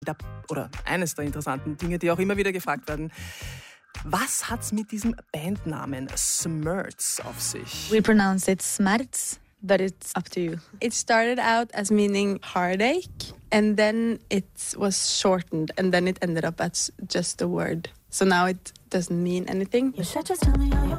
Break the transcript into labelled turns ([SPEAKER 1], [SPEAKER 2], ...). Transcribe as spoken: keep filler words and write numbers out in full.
[SPEAKER 1] Der, oder eines der interessanten Dinge, die auch immer wieder gefragt werden. Was hat's mit diesem Bandnamen Smurds auf sich?
[SPEAKER 2] We pronounce it Smerts, but it's up to you.
[SPEAKER 3] It started out as meaning heartache, and then it was shortened, and then it ended up as just a word. So now it doesn't mean anything.
[SPEAKER 4] You should just tell me how you